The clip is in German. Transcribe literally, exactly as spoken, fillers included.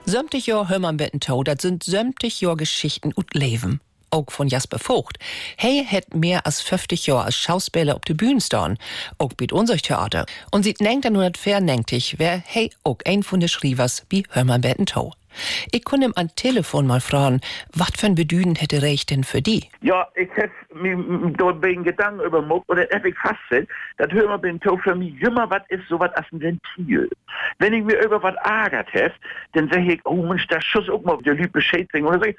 Sämtlich Jahr hör man betten Tau, das sind sämtlich Jahr Geschichten und Leben. Auch von Jasper Vogt. Hey hat mehr als fünfzig Jahre als Schauspieler auf der Bühne stehen. Auch mit unser Theater. Und sie denkt dann nur nicht vernängtig, wer hey auch ein von den Schrievers wie Hörmann betten Tau. Ich konnte ihm am Telefon mal fragen, was für ein Bedüden hätte Recht denn für die? Ja, ich hab mir dort bei den Gedanken übermockt, oder hab ich festgestellt, das Hörmann betten Tau für mich immer was ist, so was als ein Ventil. Wenn ich mir über was ärgert hab, dann sag ich, oh Mensch, das Schuss auch mal auf der Lübe Bescheid sagen. Oder sag ich,